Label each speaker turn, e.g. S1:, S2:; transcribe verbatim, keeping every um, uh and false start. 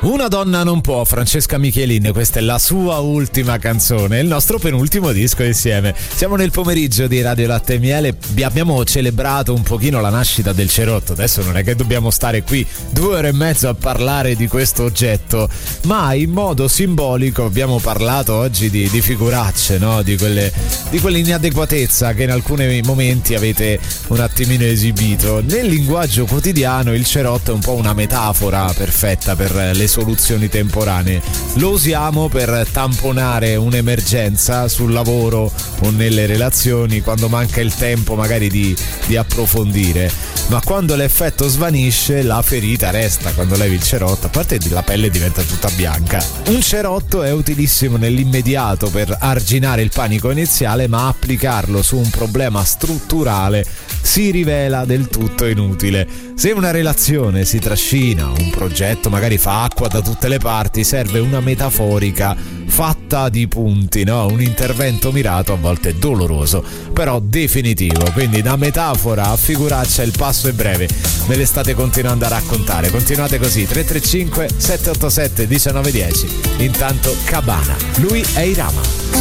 S1: Una donna non può, Francesca Michelin, questa è la sua ultima canzone, il nostro penultimo disco insieme. Siamo nel pomeriggio di Radio Latte e Miele, abbiamo celebrato un pochino la nascita del cerotto, adesso non è che dobbiamo stare qui due ore e mezzo a parlare di questo oggetto, ma in modo simbolico abbiamo parlato oggi di, di figuracce, no? Di quelle, di quell'inadeguatezza che in alcuni momenti avete un attimino esibito. Nel linguaggio quotidiano il cerotto è un po' una metafora perfetta per le soluzioni temporanee. Lo usiamo per tamponare un'emergenza sul lavoro o nelle relazioni, quando manca il tempo magari di, di approfondire, ma quando l'effetto svanisce la ferita resta. Quando levi il cerotto, a parte la pelle diventa tutta bianca. Un cerotto è utilissimo nell'immediato per arginare il panico iniziale, ma applicarlo su un problema strutturale si rivela del tutto inutile. Se una relazione si trascina, un progetto magari fa acqua da tutte le parti, serve una metaforica fatta di punti, no? Un intervento mirato, a volte doloroso, però definitivo. Quindi da metafora a figuraccia il passo è breve. Me le state continuando a raccontare. Continuate così, tre tre cinque sette otto sette uno nove uno zero. Intanto Cabana, lui è Irama.